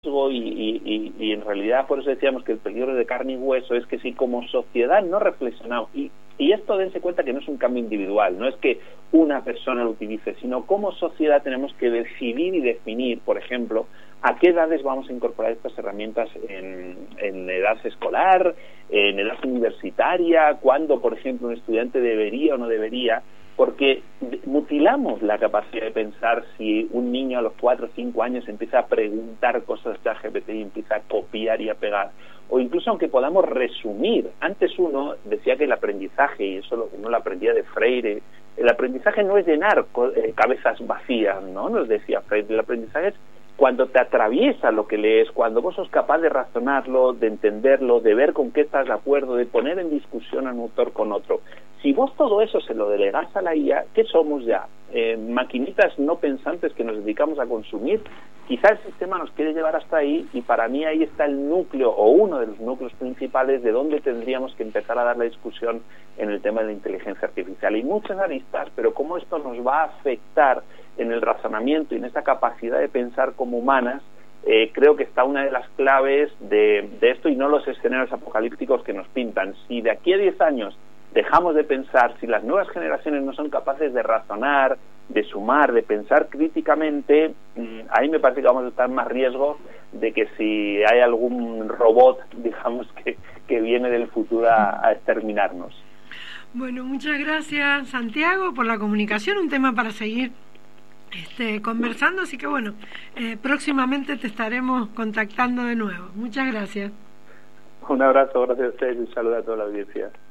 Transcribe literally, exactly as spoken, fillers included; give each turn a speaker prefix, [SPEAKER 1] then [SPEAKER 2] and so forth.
[SPEAKER 1] Y, y, y en realidad por eso decíamos que el peligro de carne y hueso es que si como sociedad no reflexionamos, y, y esto dense cuenta que no es un cambio individual, no es que una persona lo utilice, sino como sociedad tenemos que decidir y definir, por ejemplo, a qué edades vamos a incorporar estas herramientas en, en edad escolar, en edad universitaria, cuándo, por ejemplo, un estudiante debería o no debería, porque mutilamos la capacidad de pensar si un niño a los cuatro o cinco años empieza a preguntar cosas de ChatGPT y empieza a copiar y a pegar, o incluso aunque podamos resumir. Antes uno decía que el aprendizaje, y eso uno lo aprendía de Freire, el aprendizaje no es llenar cabezas vacías, ¿no? Nos decía Freire, el aprendizaje es cuando te atraviesa lo que lees, cuando vos sos capaz de razonarlo, de entenderlo, de ver con qué estás de acuerdo, de poner en discusión a un autor con otro. Si vos todo eso se lo delegás a la I A, ¿qué somos ya? Eh, maquinitas no pensantes que nos dedicamos a consumir. Quizá el sistema nos quiere llevar hasta ahí, y para mí ahí está el núcleo, o uno de los núcleos principales de donde tendríamos que empezar a dar la discusión en el tema de la inteligencia artificial. Hay muchas aristas, pero cómo esto nos va a afectar en el razonamiento y en esta capacidad de pensar como humanas, eh, creo que está una de las claves de, de esto, y no los escenarios apocalípticos que nos pintan. Si de aquí a diez años dejamos de pensar, si las nuevas generaciones no son capaces de razonar, de sumar, de pensar críticamente, ahí me parece que vamos a estar más riesgo de que si hay algún robot, digamos, que, que viene del futuro a, a exterminarnos.
[SPEAKER 2] Bueno, muchas gracias, Santiago, por la comunicación, un tema para seguir este, conversando, así que bueno, eh, próximamente te estaremos contactando de nuevo. Muchas gracias.
[SPEAKER 1] Un abrazo, gracias a ustedes y un saludo a toda la audiencia.